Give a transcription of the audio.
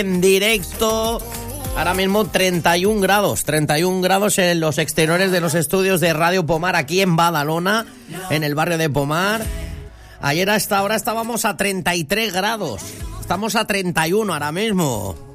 en directo. Ahora mismo 31 grados en los exteriores de los estudios de Radio Pomar aquí en Badalona, en el barrio de Pomar. Ayer a esta hora estábamos a 33 grados, estamos a 31 ahora mismo.